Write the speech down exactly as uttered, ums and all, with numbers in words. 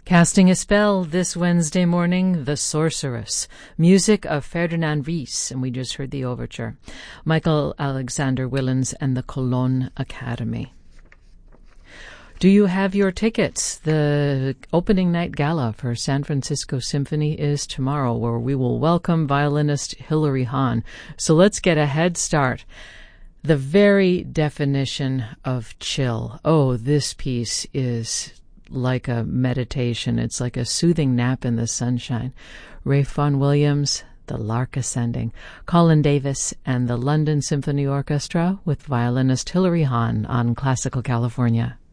Casting a spell this Wednesday morning, The Sorceress, music of Ferdinand Ries, and we just heard the overture. Michael Alexander Willens and the Cologne Academy. Do you have your tickets? The opening night gala for San Francisco Symphony is tomorrow, where we will welcome violinist Hilary Hahn. So let's get a head start. The very definition of chill. Oh, this piece is like a meditation. It's like a soothing nap in the sunshine. Ralph Vaughan Williams, The Lark Ascending. Colin Davis and the London Symphony Orchestra with violinist Hilary Hahn on Classical California.